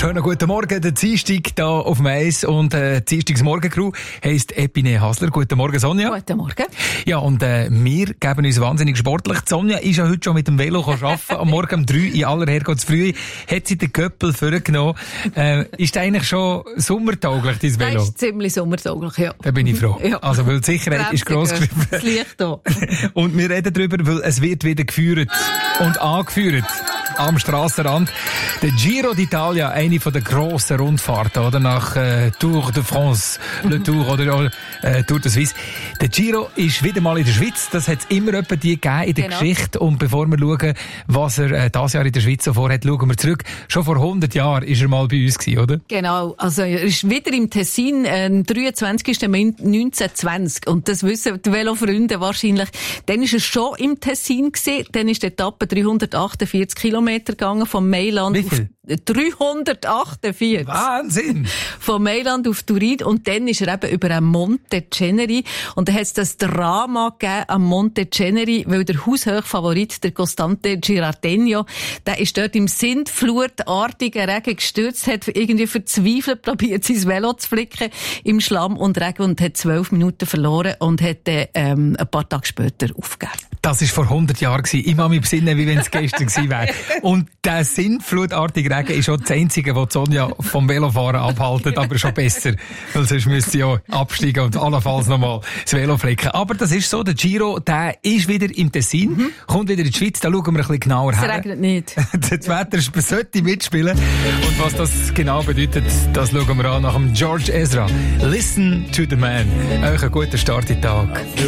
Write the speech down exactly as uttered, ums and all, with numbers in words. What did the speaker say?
Schönen guten Morgen, der Dienstag hier auf dem Eis und äh, die Dienstagsmorgen-Crew heisst Epine Hasler. Guten Morgen, Sonja. Guten Morgen. Ja, und äh, wir geben uns wahnsinnig sportlich. Die Sonja ist ja heute schon mit dem Velo arbeiten, am Morgen um drei in aller Herrgottsfrühe. Hat sie den Göppel vorgenommen. Äh, ist eigentlich schon sommertauglich, dein Velo? Das ist ziemlich sommertauglich, ja. Da bin ich froh. Ja. Also, weil die Sicherheit ist gross geschrieben. Das Licht da. Und wir reden darüber, weil es wird wieder geführt und angeführt am Strassenrand. Der Giro d'Italia, eine von der grossen Rundfahrten, oder? Nach äh, Tour de France, Le Tour oder, oder äh, Tour de Suisse. Der Giro ist wieder mal in der Schweiz. Das hat es immer etwa die gegeben in der genau. Geschichte. Und bevor wir schauen, was er äh, dieses Jahr in der Schweiz so vorhat, schauen wir zurück. Schon vor hundert Jahren ist er mal bei uns gewesen, oder? Genau. Also, er ist wieder im Tessin, äh, am dreiundzwanzigsten Mai neunzehnhundertzwanzig. Und das wissen die Velofreunde wahrscheinlich. Dann ist er schon im Tessin gewesen. Dann ist die Etappe dreihundertachtundvierzig Kilometer gegangen, von Mailand Wie viel? auf dreihundertachtundvierzig. Wahnsinn! Von Mailand auf Turin. Und dann ist er eben über ein Monte Ceneri. Und dann hat es das Drama gegeben am Monte Ceneri, weil der Haushochfavorit, der Costante Girardenio, der ist dort im sintflutartigen Regen gestürzt, hat irgendwie verzweifelt probiert, sein Velo zu flicken im Schlamm und Regen und hat zwölf Minuten verloren und hat dann, ähm, ein paar Tage später aufgegeben. Das war vor hundert Jahren. Ich mache mich besinnen, wie wenn es gestern gewesen wäre. Und der sintflutartige Regen ist auch das Einzige, was Sonja vom Velofahren abhaltet, aber schon besser. Weil sonst müsste sie ja absteigen und allenfalls nochmal das Velo flicken. Aber das ist so, der Giro, der ist wieder im Tessin, mhm. kommt wieder in die Schweiz, da schauen wir ein bisschen genauer her. her. Es regnet nicht. Das Wetter sollte mitspielen. Und was das genau bedeutet, das schauen wir an nach dem George Ezra. Listen to the man. Euch einen guten Start in den Tag.